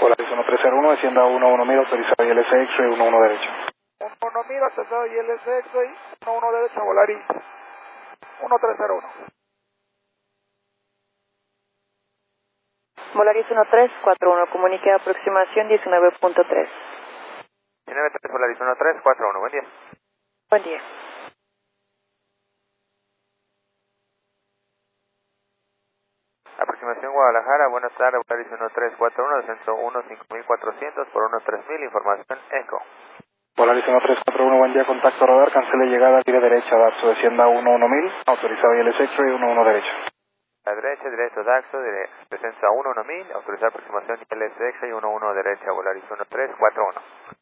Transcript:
Volaris 1301, descienda 11.000, autorizado ILS X-Ray 11 derecho. 11.000, autorizado ILS X-Ray 11 derecho, Volaris 1301. Volaris 1341, comunique aproximación 19.3. 19.3, Volaris 1341, buen día. Buen día. Aproximación Guadalajara, buenas tardes, Volaris 1341, descenso 15400 por 13000, información ECO. Volaris 1341, buen día, contacto radar, cancele llegada, tire derecha, Daxo, descienda 11.000, autorizado ILS X-Ray 11 derecho. A derecha, directo Daxo, descenso a 11.000, autorizar aproximación ILS X-Ray 11 derecha, Volaris 1341.